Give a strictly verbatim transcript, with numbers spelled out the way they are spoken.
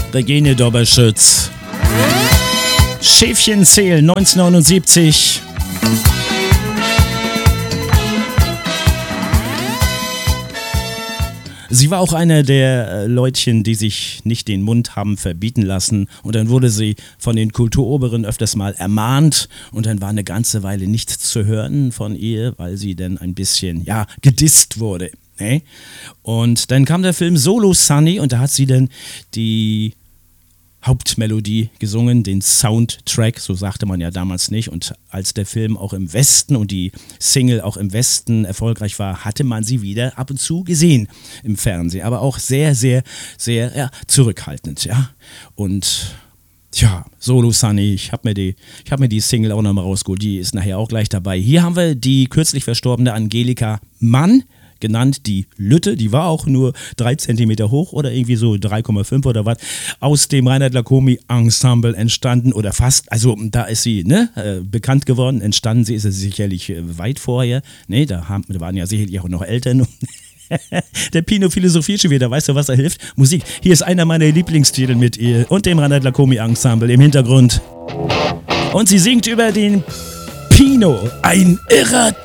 Regine Doberschütz. Schäfchen zählen, neunzehnhundertneunundsiebzig. Sie war auch einer der äh, Leutchen, die sich nicht den Mund haben verbieten lassen. Und dann wurde sie von den Kulturoberen öfters mal ermahnt. Und dann war eine ganze Weile nichts zu hören von ihr, weil sie dann ein bisschen, ja, gedisst wurde. Ne? Und dann kam der Film Solo Sunny und da hat sie dann die Hauptmelodie gesungen, den Soundtrack, so sagte man ja damals nicht. Und als der Film auch im Westen und die Single auch im Westen erfolgreich war, hatte man sie wieder ab und zu gesehen im Fernsehen. Aber auch sehr, sehr, sehr ja, zurückhaltend. Ja. Und ja, Solo Sunny, ich habe mir, die, ich hab mir die Single auch nochmal rausgeholt, die ist nachher auch gleich dabei. Hier haben wir die kürzlich verstorbene Angelika Mann, genannt die Lütte, die war auch nur drei Zentimeter hoch oder irgendwie so drei Komma fünf oder was, aus dem Reinhard Lacomi Ensemble entstanden oder fast, also da ist sie ne, äh, bekannt geworden, entstanden, sie ist es sicherlich äh, weit vorher, ne, da, haben, da waren ja sicherlich auch noch Eltern. Der Pino philosophiert schon wieder, weißt du, was er hilft? Musik, hier ist einer meiner Lieblingstitel mit ihr und dem Reinhard Lacomi Ensemble im Hintergrund und sie singt über den Pino, ein irrer